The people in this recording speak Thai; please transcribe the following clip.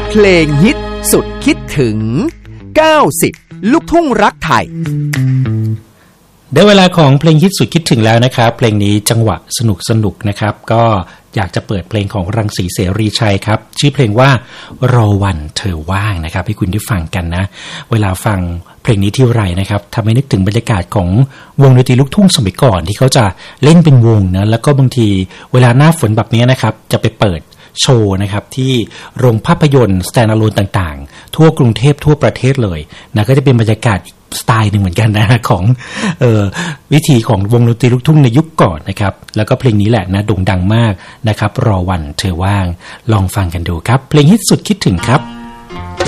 เพลงฮิตสุดคิดถึง90ลูกทุ่งรักไทยได้เวลาของเพลงฮิตสุดคิดถึงแล้วนะครับเพลงนี้จังหวะสนุกนะครับก็อยากจะเปิดเพลงของรังสีเสรีชัยครับชื่อเพลงว่ารอวันเธอว่างนะครับให้คุณได้ฟังกันนะเวลาฟังเพลงนี้ที่ไรนะครับทำให้นึกถึงบรรยากาศของวงดนตรีลูกทุ่งสมัยก่อนที่เขาจะเล่นเป็นวงนะแล้วก็บางทีเวลาหน้าฝนแบบนี้นะครับจะไปเปิดโชว์นะครับที่โรงภาพยนตร์ Stand-alone ต่างๆทั่วกรุงเทพทั่วประเทศเลยนะก็จะเป็นบรรยากาศสไตล์หนึ่งเหมือนกันนะของวิธีของวงดนตรีลูกทุ่งในยุคก่อนนะครับแล้วก็เพลงนี้แหละนะโด่งดังมากนะครับรอวันเธอว่างลองฟังกันดูครับเพลงฮิตสุดคิดถึงครับ